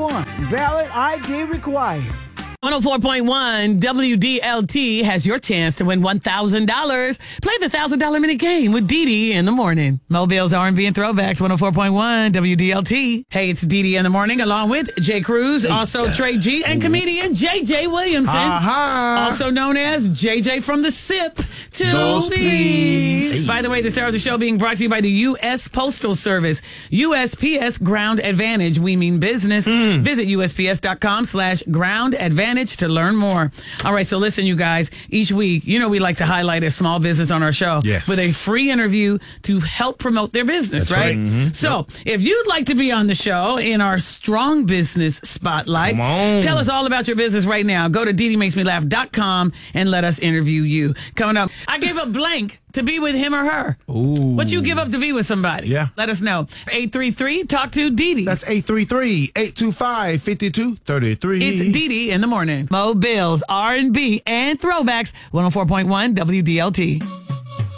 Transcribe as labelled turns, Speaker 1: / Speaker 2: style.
Speaker 1: one. Valid ID required.
Speaker 2: 104.1 WDLT has your chance to win $1,000. Play the $1,000 minute game with Dee Dee in the morning. Mobile's R&B and Throwbacks, 104.1 WDLT. Hey, it's Dee Dee in the morning along with Jay Cruz, also Trey G, and comedian JJ Williamson, also known as JJ from the SIP to me. By the way, this hour of the show being brought to you by the U.S. Postal Service. USPS Ground Advantage. We mean business. Visit USPS.com/Ground Advantage to learn more. All right, so listen, you guys, each week, you know we like to highlight a small business on our show with a free interview to help promote their business, right? Mm-hmm. So if you'd like to be on the show in our Strong Business Spotlight, tell us all about your business right now. Go to DeeDeeMakesMeLaugh.com and let us interview you. Coming up, I gave up blank to be with him or her. Ooh. What you give up to be with somebody? Yeah. Let us know. 833, talk to Dee Dee.
Speaker 3: That's 833-825-5233.
Speaker 2: It's Dee Dee in the morning. Mobile's R&B and Throwbacks, 104.1 WDLT.